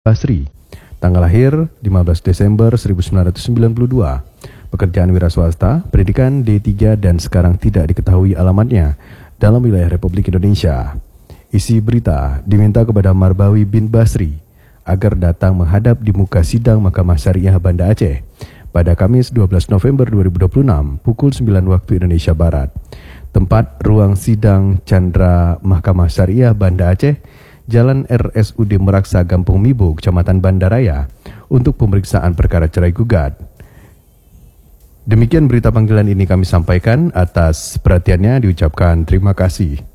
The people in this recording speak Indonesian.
Basri. Tanggal lahir 15 Desember 1992. Pekerjaan wira swasta, pendidikan D3 dan sekarang tidak diketahui alamatnya dalam wilayah Republik Indonesia. Isi berita diminta kepada Marbawi bin Basri agar datang menghadap di muka sidang Mahkamah Syariah Banda Aceh pada Kamis 12 November 2026 pukul 9 waktu Indonesia Barat. Tempat ruang sidang Chandra Mahkamah Syariah Banda Aceh, Jalan RSUD Meraksa, Kampung Mibo, Kecamatan Bandaraya, untuk pemeriksaan perkara cerai gugat. Demikian berita panggilan ini kami sampaikan. Atas perhatiannya diucapkan terima kasih.